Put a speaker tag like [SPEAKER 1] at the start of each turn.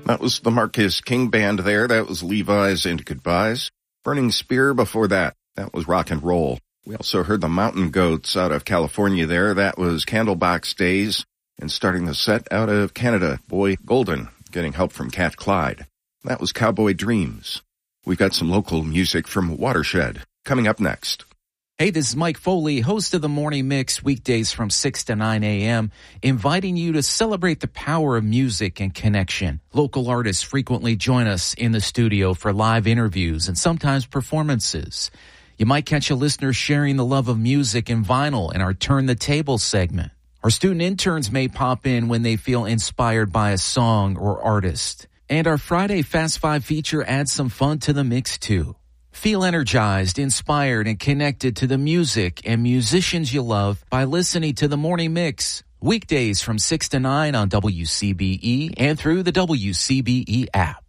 [SPEAKER 1] That was the Marcus King Band there. That was Levi's and Goodbyes. Burning Spear before that. That was Rock and Roll. We also heard the Mountain Goats out of California there. That was Candlebox Days. And starting the set out of Canada, Boy Golden, getting help from Cat Clyde. That was Cowboy Dreams. We've got some local music from Watershed coming up next.
[SPEAKER 2] Hey, this is Mike Foley, host of the Morning Mix, weekdays from 6 to 9 a.m., inviting you to celebrate the power of music and connection. Local artists frequently join us in the studio for live interviews and sometimes performances. You might catch a listener sharing the love of music and vinyl in our Turn the Table segment. Our student interns may pop in when they feel inspired by a song or artist. And our Friday Fast Five feature adds some fun to the mix, too. Feel energized, inspired, and connected to the music and musicians you love by listening to The Morning Mix. Weekdays from 6 to 9 on WCBE and through the WCBE app.